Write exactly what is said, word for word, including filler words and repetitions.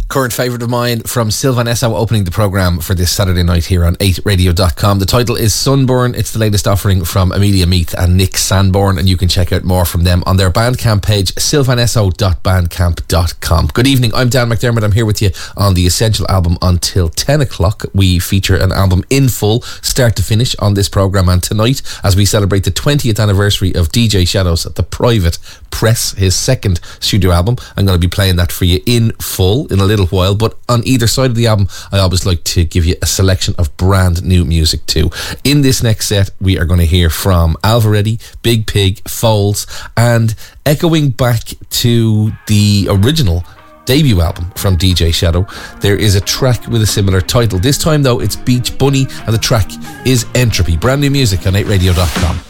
Current favourite of mine from Sylvan Esso, opening the programme for this Saturday night here on eight radio dot com. The title is Sunburn. It's the latest offering from Amelia Meath and Nick Sanborn, and you can check out more from them on their Bandcamp page, sylvan esso dot bandcamp dot com. Good evening, I'm Dan McDermott. I'm here with you on the Essential album until ten o'clock. We feature an album in full, start to finish, on this programme, and tonight, as we celebrate the twentieth anniversary of D J Shadows at the Private Press, his second studio album, I'm going to be playing that for you in full in a little while. But on either side of the album, I always like to give you a selection of brand new music too. In this next set, we are going to hear from Alvaretti, Big Pig, Foals, and echoing back to the original debut album from D J Shadow, there is a track with a similar title. This time though, it's Beach Bunny, and the track is Entropy. Brand new music on eight radio dot com.